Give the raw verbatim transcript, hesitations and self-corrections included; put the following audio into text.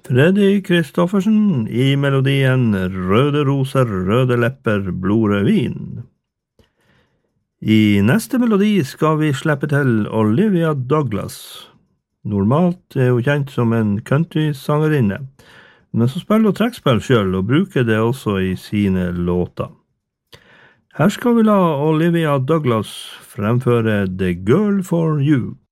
Freddy Kristoffersen i melodien Røde roser, røde lepper, blodrød vin. I neste melodi skal vi slippe til Olivia Douglas. Normalt er hun kjent som en country-sangerinne, men så spiller hun trekkspill selv og bruker det også i sine låter. Her skal vi la Olivia Douglas fremføre The Girl for You.